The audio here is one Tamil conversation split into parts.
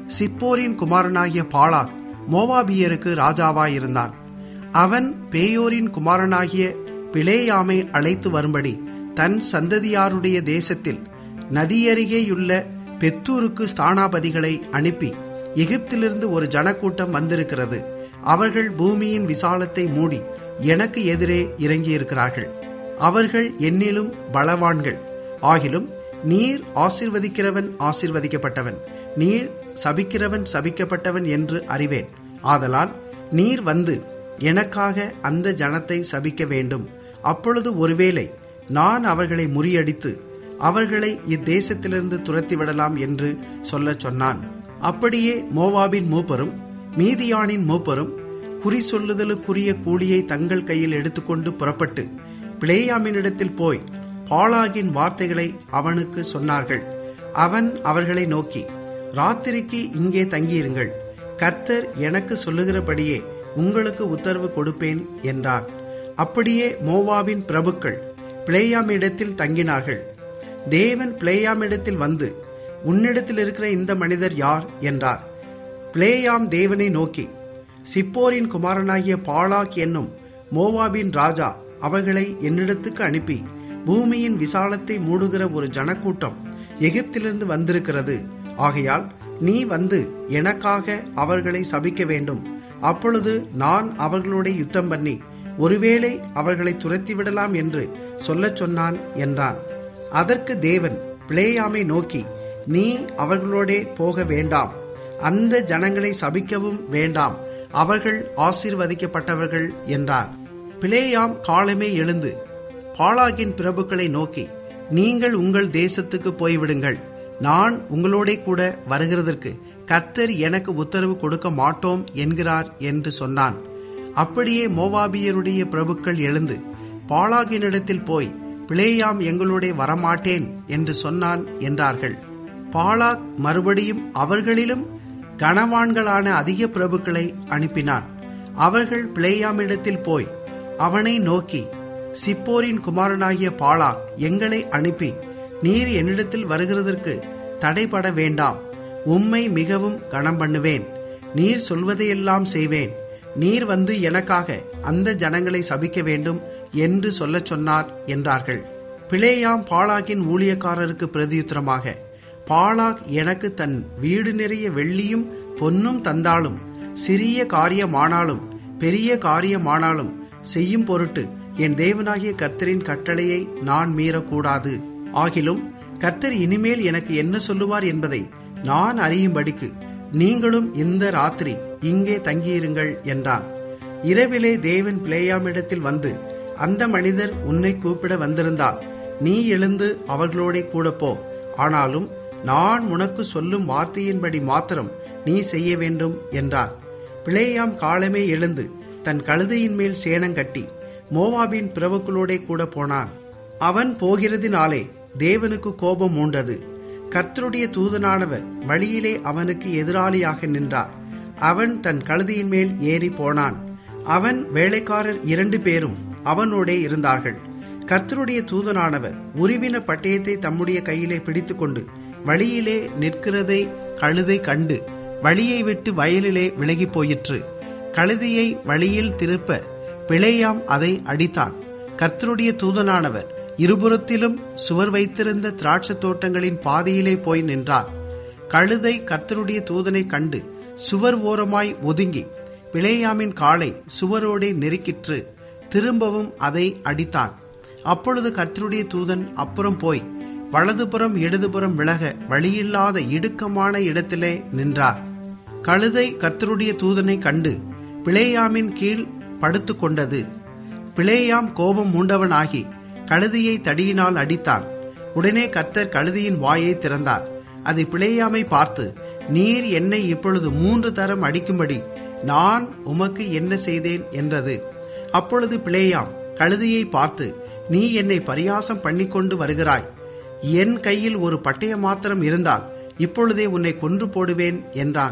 சிப்போரின் குமாரனாகிய பாலாக் மோவாபியருக்கு ராஜாவாயிருந்தான். அவன் பேயோரின் குமாரனாகிய பிலேயாமை அழைத்து வரும்படி தன் சந்ததியாருடைய தேசத்தில் நதியருகேயுள்ள பெத்தூருக்கு ஸ்தானாபதிகளை அனுப்பி, எகிப்திலிருந்து ஒரு ஜனக்கூட்டம் வந்திருக்கிறது, அவர்கள் பூமியின் விசாலத்தை மூடி எனக்கு எதிரே இறங்கியிருக்கிறார்கள், அவர்கள் என்னிலும் பலவான்கள், ஆகிலும் நீர் ஆசீர்வதிக்கிறவன் ஆசீர்வதிக்கப்பட்டவன், நீர் சபிக்கிறவன் சபிக்கப்பட்டவன் என்று அறிவேன். ஆதலால் நீர் வந்து எனக்காக அந்த ஜனத்தை சபிக்க வேண்டும். அப்பொழுது ஒருவேளை நான் அவர்களை முறியடித்து அவர்களை இத்தேசத்திலிருந்து துரத்திவிடலாம் என்று சொல்ல சொன்னான். அப்படியே மோவாபின் மூப்பரும் மீதியானின் மூப்பரும் குறி சொல்லுதலுக்குரிய கூலியை தங்கள் கையில் எடுத்துக்கொண்டு புறப்பட்டு பிலேயாமினிடத்தில் போய் பாலாகின் வார்த்தைகளை அவனுக்கு சொன்னார்கள். அவன் அவர்களை நோக்கி, ராத்திரிக்கு இங்கே தங்கியிருங்கள், கர்த்தர் எனக்கு சொல்லுகிறபடியே உங்களுக்கு உத்தரவு கொடுப்பேன் என்றார். அப்படியே மோவாபின் பிரபுக்கள் பிலேயாமிடத்தில் தங்கினார்கள். தேவன் பிலேயாமிடத்தில் வந்து, உன்னிடத்தில் இருக்கிற இந்த மனிதர் யார் என்றார். பிலேயாம் தேவனை நோக்கி, சிப்போரின் குமாரனாகிய பாலாக் என்னும் மோவாபின் ராஜா அவர்களை என்னிடத்துக்கு அனுப்பி, பூமியின் விசாலத்தை மூடுகிற ஒரு ஜனக்கூட்டம் எகிப்திலிருந்து வந்திருக்கிறது, ஆகையால் நீ வந்து எனக்காக அவர்களை சபிக்க வேண்டும். அப்பொழுது நான் அவர்களோட யுத்தம் பண்ணி ஒருவேளை அவர்களை துரத்திவிடலாம் என்று சொல்லச் சொன்னான் என்றான். அதற்கு தேவன் பிலேயாமை நோக்கி, நீ அவர்களோடே போக வேண்டாம், அந்த ஜனங்களை சபிக்கவும் வேண்டாம், அவர்கள் ஆசீர்வதிக்கப்பட்டவர்கள் என்றார். பிலேயாம் காலமே எழுந்து பாலாகின் பிரபுக்களை நோக்கி, நீங்கள் உங்கள் தேசத்துக்கு போய்விடுங்கள், நான் உங்களோட கூட வருகிறதற்கு கர்த்தர் எனக்கு உத்தரவு கொடுக்க மாட்டோம் என்கிறார் என்று சொன்னான். அப்படியே மோவாபியருடைய பிரபுக்கள் எழுந்து பாலாகினிடத்தில் போய், பிலேயாம் எங்களோட வரமாட்டேன் என்று சொன்னான் என்றார்கள். பாலாக் மறுபடியும் அவர்களிலும் கனவான்களான அதிக பிரபுக்களை அனுப்பினான். அவர்கள் பிலேயாமிடத்தில் போய் அவனை நோக்கி, சிப்போரின் குமாரனாகிய பாலாக் எங்களை அனுப்பி, நீர் என்னிடத்தில் வருகிறதற்கு தடைபட வேண்டாம், உம்மை மிகவும் கனம் பண்ணுவேன், நீர் சொல்வதையெல்லாம் செய்வேன், நீர் வந்து எனக்காக அந்த ஜனங்களை சபிக்க வேண்டும் என்று சொல்லச் சொன்னார் என்றார்கள். பிலேயாம் பாலாகின் ஊழியக்காரருக்கு பிரதியுத்தரமாக, பாலாக் எனக்கு தன் வீடு நிறைய வெள்ளியும் பொன்னும் தந்தாலும், சிறிய காரியமானாலும் பெரிய காரியமானாலும் செய்யும் பொருட்டு என் தேவனாகிய கர்த்தரின் கட்டளையை நான் மீறக்கூடாது. ஆகிலும் கர்த்தர் இனிமேல் எனக்கு என்ன சொல்லுவார் என்பதை நான் அறியும்படிக்கு நீங்களும் இந்த ராத்திரி இங்கே தங்கியிருங்கள் என்றான். இரவிலே தேவன் பிலேயாமிடத்தில் வந்து, அந்த மனிதர் உன்னை கூப்பிட வந்திருந்தால் நீ எழுந்து அவர்களோட கூட போ, ஆனாலும் நான் உனக்கு சொல்லும் வார்த்தையின்படி மாத்திரம் நீ செய்ய வேண்டும் என்றார். பிலேயாம் காலமே எழுந்து தன் கழுதையின் மேல் சேணங்கட்டி மோவாபின் பிரபுக்களோட கூட போனான். அவன் போகிறதினாலே தேவனுக்கு கோபம் மூண்டது. கர்த்தருடைய தூதனானவர் வழியிலே அவனுக்கு எதிராளியாக நின்றார். அவன் தன் கழுதையின் மேல் ஏறி போனான். அவன் வேலைக்காரர் 2 பேரும் அவனோடே இருந்தார்கள். கர்த்தருடைய தூதனானவர் உருவின பட்டயத்தை தம்முடைய கையிலே பிடித்துக்கொண்டு வழியிலே நிற்கிறதை கழுதை கண்டு வழியை விட்டு வயலிலே விலகி போயிற்று. கழுதையை வழியில் திருப்ப பிலேயாம் அதை அடித்தான். கர்த்தருடைய தூதனானவர் இருபுறத்திலும் சுவர் வைத்திருந்த திராட்சை தோட்டங்களின் பாதையிலே போய் நின்றார். கழுதை கர்த்தருடைய தூதனை கண்டு சுவர் ஓரமாய் ஒதுங்கி பிலேயாமின் காலை சுவரோடே நெருக்கிற்று. திரும்பவும் அதை அடித்தான். அப்பொழுது கர்த்தருடைய தூதன் அப்புறம் போய் வலதுபுறம் இடதுபுறம் விலக வழியில்லாத இடுக்கமான இடத்திலே நின்றார். கழுதை கர்த்தருடைய தூதனை கண்டு பிலேயாமின் கீழ் படுத்து கொண்டது. பிலேயாம் கோபம் மூண்டவனாகி கழுதையை தடியினால் அடித்தான். உடனே கர்த்தர் கழுதையின் வாயை திறந்தார். அது பிலேயாமை பார்த்து, நீர் என்னை இப்பொழுது 3 தரம் அடிக்கும்படி நான் உமக்கு என்ன செய்தேன் என்றது. அப்பொழுது பிலேயாம் கழுதையை பார்த்து, நீ என்னை பரியாசம் பண்ணிக்கொண்டு வருகிறாய், என் கையில் ஒரு பட்டய மாத்திரம் இருந்தால் இப்பொழுதே உன்னை கொன்று போடுவேன் என்றான்.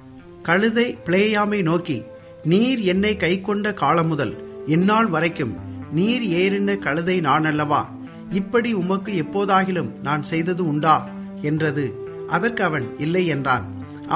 கழுதை பிலேயாமை நோக்கி, நீர் என்னை கை கொண்ட காலம் முதல் இந்நாள் வரைக்கும் நீர் ஏறின கழுதை நான் அல்லவா? இப்படி உமக்கு எப்போதாகிலும் நான் செய்தது உண்டா என்றது. அதற்கு அவன் இல்லை என்றான்.